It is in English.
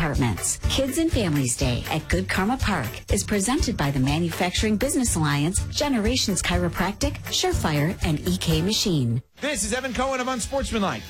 departments. Kids and Families Day at Good Karma Park is presented by the Manufacturing Business Alliance, Generations Chiropractic, Surefire, and EK Machine. This is Evan Cohen of Unsportsmanlike.